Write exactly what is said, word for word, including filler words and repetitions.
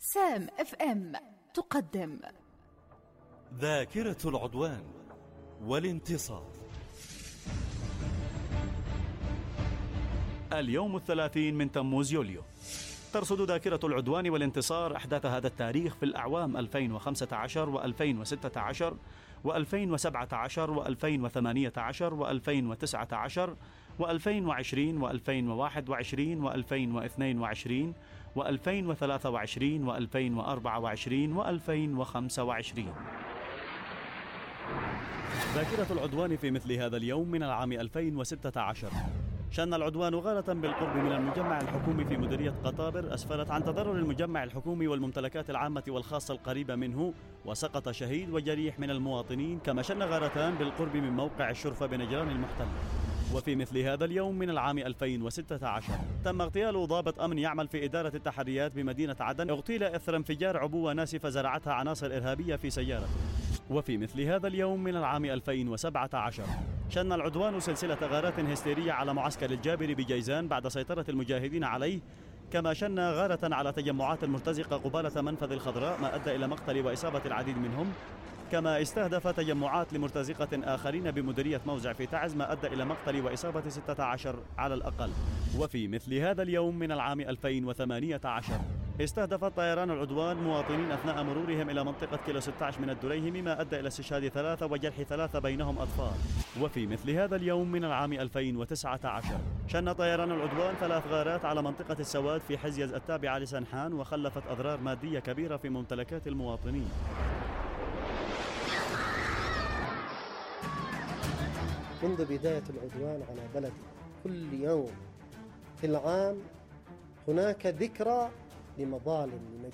سام اف ام تقدم ذاكرة العدوان والانتصار. اليوم الثلاثين من تموز يوليو ترصد ذاكرة العدوان والانتصار أحداث هذا التاريخ في الأعوام ألفين وخمسة عشر وألفين وستة عشر وألفين وسبعة عشر وألفين وثمانية عشر وألفين وتسعة عشر وألفين وعشرين وألفين وواحد وعشرين وألفين واثنين وعشرين وألفين وثلاثة وعشرين وألفين وأربعة وعشرين وألفين وخمسة وعشرين. ذاكرة العدوان في مثل هذا اليوم من العام ألفين وستة عشر. شن العدوان غارة بالقرب من المجمع الحكومي في مديرية قطابر أسفرت عن تضرر المجمع الحكومي والممتلكات العامة والخاصة القريبة منه، وسقط شهيد وجريح من المواطنين، كما شن غارتان بالقرب من موقع الشرفة بنجران المحتل. وفي مثل هذا اليوم من العام ألفين وستة عشر تم اغتيال ضابط أمن يعمل في إدارة التحريات بمدينة عدن، اغتيل إثر انفجار عبوة ناسفة زرعتها عناصر إرهابية في سيارته. وفي مثل هذا اليوم من العام ألفين وسبعة عشر شن العدوان سلسلة غارات هستيرية على معسكر الجابر بجيزان بعد سيطرة المجاهدين عليه، كما شن غارة على تجمعات المرتزقة قبالة منفذ الخضراء ما أدى إلى مقتل وإصابة العديد منهم، كما استهدف تجمعات لمرتزقة آخرين بمديرية موزع في تعز ما أدى إلى مقتل وإصابة ستة عشر على الأقل. وفي مثل هذا اليوم من العام ألفين وثمانية عشر استهدف طيران العدوان مواطنين أثناء مرورهم إلى منطقة كيلو ستة عشر من الدريهم ما أدى إلى استشهاد ثلاثة وجرح ثلاثة بينهم أطفال. وفي مثل هذا اليوم من العام ألفين وتسعة عشر شن طيران العدوان ثلاث غارات على منطقة السواد في حزيز التابعة لسنحان، وخلفت أضرار مادية كبيرة في ممتلكات المواطنين. منذ بداية العدوان على بلدي كل يوم في العام هناك ذكرى لمظالم